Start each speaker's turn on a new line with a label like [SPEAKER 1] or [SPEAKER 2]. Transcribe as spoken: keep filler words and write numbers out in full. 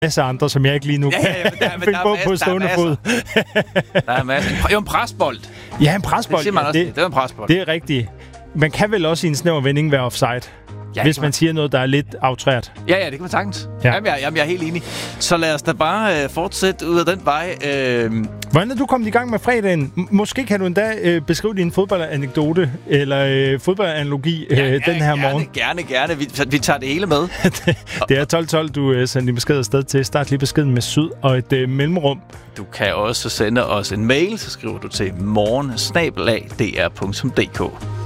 [SPEAKER 1] masse andre, som jeg ikke lige nu
[SPEAKER 2] ja, ja, men der,
[SPEAKER 1] kan
[SPEAKER 2] men
[SPEAKER 1] finde
[SPEAKER 2] der
[SPEAKER 1] på
[SPEAKER 2] masse,
[SPEAKER 1] på stående fod.
[SPEAKER 2] Der er masser. Det er jo en presbold.
[SPEAKER 1] Ja, en presbold.
[SPEAKER 2] Det siger man
[SPEAKER 1] ja,
[SPEAKER 2] også.
[SPEAKER 1] det,
[SPEAKER 2] Det er en presbold.
[SPEAKER 1] Det er rigtigt. Man kan vel også i en snæver vending være offside,
[SPEAKER 2] ja,
[SPEAKER 1] hvis man, man siger noget, der er lidt aftrært.
[SPEAKER 2] Ja, ja, det kan man sagtens.
[SPEAKER 1] Ja.
[SPEAKER 2] Jamen, jeg, jamen, jeg er helt enig. Så lad os da bare øh, fortsætte ud af den vej. Øh...
[SPEAKER 1] Hvordan er du kommet i gang med fredagen? M- måske kan du endda øh, beskrive din fodboldanekdote, eller øh, fodboldanalogi øh,
[SPEAKER 2] ja, ja,
[SPEAKER 1] den her
[SPEAKER 2] gerne,
[SPEAKER 1] morgen.
[SPEAKER 2] Gerne, gerne. Vi, vi tager det hele med.
[SPEAKER 1] Det er tolv tolv, du øh, sender din besked afsted til. Start lige beskeden med syd og et øh, mellemrum.
[SPEAKER 2] Du kan også sende os en mail, så skriver du til morgen snabel-a d r punktum d k.